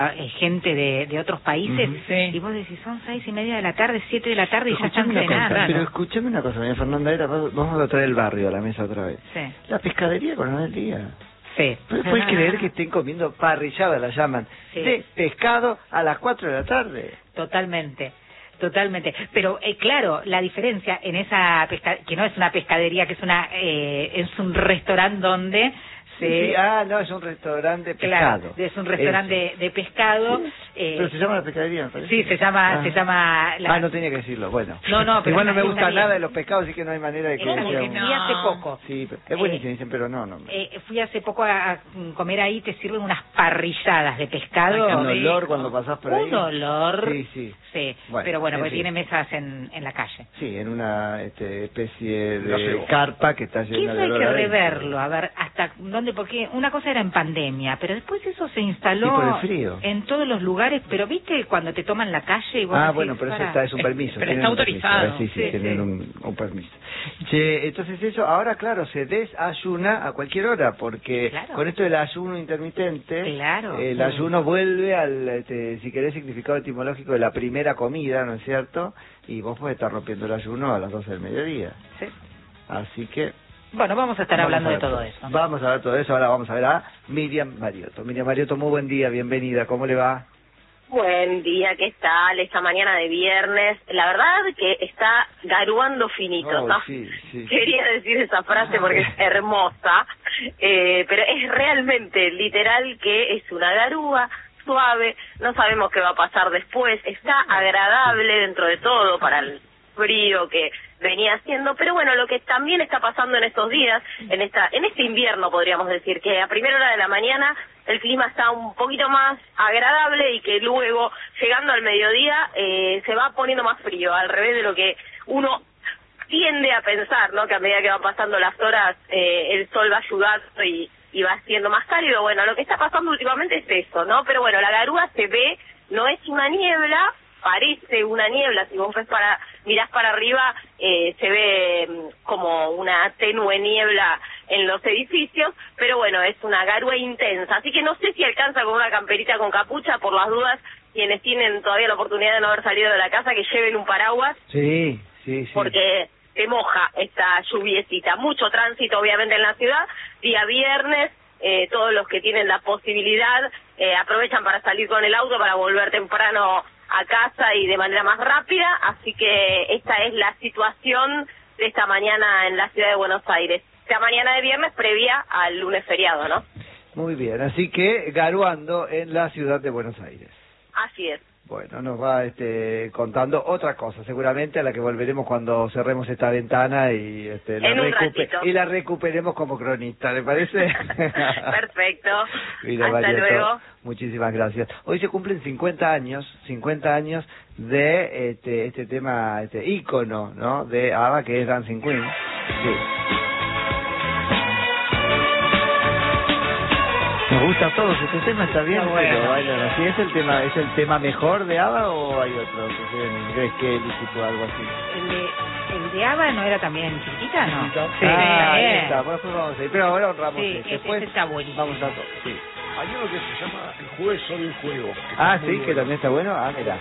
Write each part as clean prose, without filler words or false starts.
gente de otros países, sí. Y vos decís, son 6:30 de la tarde, 7 de la tarde y ya están cenando. Pero escúchame una cosa, doña Fernanda, vamos a traer el barrio a la mesa otra vez. Sí. La pescadería con el día. Sí. ¿Puedes creer que estén comiendo parrillada, la llaman, de pescado a las 4 de la tarde? Totalmente. Totalmente, pero claro, la diferencia en esa que no es una pescadería, que es un restaurante donde Sí, no, es un restaurante de pescado. Claro, es un restaurante de pescado. Sí. Pero se llama la pescadería, ¿me parece? Sí, se llama... no tenía que decirlo, bueno. No, pero... Igual no me gusta nada de los pescados, así que no hay manera de que... Fui hace poco. Sí, es buenísimo, dicen, pero no. Fui hace poco a comer ahí, te sirven unas parrilladas de pescado. Un olor cuando pasás por ahí. Un olor. Sí. Bueno, pero bueno, porque tiene mesas en la calle. Sí, en una especie de carpa que está llena de olor. Eso hay que reverlo, a ver hasta dónde, porque una cosa era en pandemia, pero después eso se instaló por el frío. En todos los lugares, pero viste cuando te toman la calle y vos decís, bueno, pero eso es un permiso. Pero está autorizado. Sí, tienen un permiso. Che, entonces eso, ahora claro, se desayuna a cualquier hora, porque con esto del ayuno intermitente, el ayuno vuelve al, si querés, significado etimológico de la primera comida, ¿no es cierto? Y vos podés estar rompiendo el ayuno a las 12 del mediodía. Sí. Así que... Bueno, vamos a estar hablando de todo eso. Vamos a ver todo eso, ahora vamos a ver a Miriam Mariotto. Miriam Mariotto, muy buen día, bienvenida, ¿cómo le va? Buen día, ¿qué tal? Esta mañana de viernes, la verdad que está garuando finito, ¿no? Sí. Quería decir esa frase porque es hermosa, pero es realmente literal que es una garúa suave, no sabemos qué va a pasar después, está agradable dentro de todo para el frío que venía haciendo, pero bueno, lo que también está pasando en estos días, en este invierno podríamos decir, que a primera hora de la mañana el clima está un poquito más agradable y que luego, llegando al mediodía, se va poniendo más frío, al revés de lo que uno tiende a pensar, ¿no? Que a medida que van pasando las horas, el sol va ayudando y va siendo más cálido. Bueno, lo que está pasando últimamente es eso, ¿no? Pero bueno, la garúa se ve, no es una niebla, parece una niebla, si vos mirás para arriba, se ve como una tenue niebla en los edificios, pero bueno, es una garúa intensa, así que no sé si alcanza con una camperita con capucha, por las dudas, quienes tienen todavía la oportunidad de no haber salido de la casa, que lleven un paraguas. Sí. Porque se moja esta lluviecita, mucho tránsito obviamente en la ciudad, día viernes, todos los que tienen la posibilidad aprovechan para salir con el auto, para volver temprano a casa y de manera más rápida, así que esta es la situación de esta mañana en la ciudad de Buenos Aires. Esta mañana de viernes previa al lunes feriado, ¿no? Muy bien, así que garuando en la ciudad de Buenos Aires. Así es. Bueno, nos va contando otra cosa, seguramente a la que volveremos cuando cerremos esta ventana y la recuperemos como cronista, ¿le parece? Perfecto. Mira, hasta Mariotto, luego. Muchísimas gracias. Hoy se cumplen 50 años de este tema, ícono, ¿no? De ABBA, que es Dancing Queen. Sí. Nos gusta a todos, este tema está bien, pero bailan así. ¿Es el tema mejor de ABBA o hay otro que sea en inglés, Kelly, tipo algo así? El de ABBA no era también chiquita, ¿no? Sí, ahí está, pues vamos a ir, pero ahora honramos después está buenísimo. Vamos a todo, sí. Hay uno que se llama El juez sobre el juego. Que también está bueno, mira.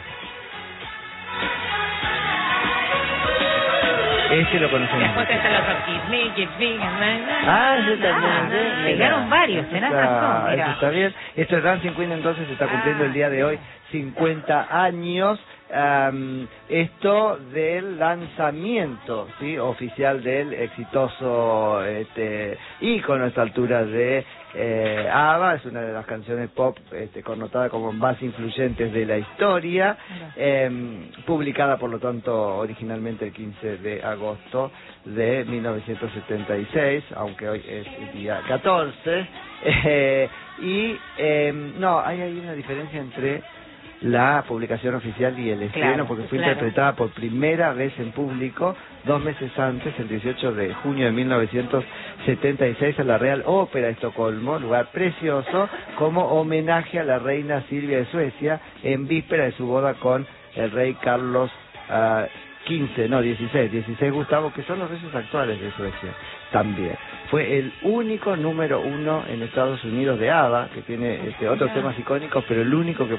Ese lo conocemos. Después están los Give me, ese también. Pegaron varios, tenés razón. Eso está bien. Esto es Dancing Queen, entonces se está cumpliendo el día de hoy 50 años. Esto del lanzamiento, ¿sí? Oficial del exitoso ícono a esta altura de ABBA. Es una de las canciones pop connotada como más influyentes de la historia, publicada por lo tanto originalmente el 15 de agosto de 1976, aunque hoy es el día 14, hay una diferencia entre la publicación oficial y el estreno, porque fue interpretada por primera vez en público 2 meses antes, el 18 de junio de 1976, en la Real Ópera de Estocolmo, lugar precioso, como homenaje a la reina Silvia de Suecia, en víspera de su boda con el rey Carlos 16 Gustavo, que son los reyes actuales de Suecia también. Fue el único número 1 en Estados Unidos de ABBA, que tiene otros temas icónicos, pero el único que